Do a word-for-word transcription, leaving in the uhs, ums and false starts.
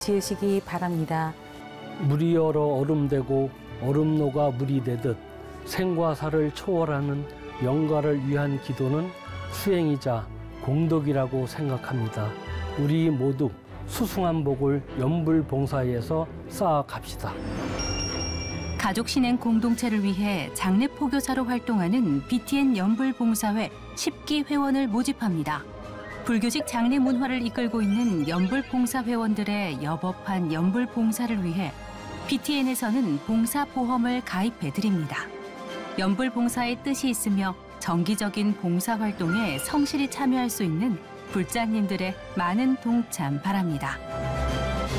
지으시기 바랍니다. 물이 얼어 얼음 되고 얼음 녹아 물이 되듯 생과 사를 초월하는 영가를 위한 기도는 수행이자 공덕이라고 생각합니다. 우리 모두 수승한 복을 연불봉사에서 쌓아갑시다. 가족 신행 공동체를 위해 장례 포교사로 활동하는 비티엔 연불봉사회 십 기 회원을 모집합니다. 불교식 장례 문화를 이끌고 있는 연불봉사 회원들의 여법한 연불봉사를 위해 비티엔에서는 봉사보험을 가입해드립니다. 연불봉사의 뜻이 있으며 정기적인 봉사활동에 성실히 참여할 수 있는 불자님들의 많은 동참 바랍니다.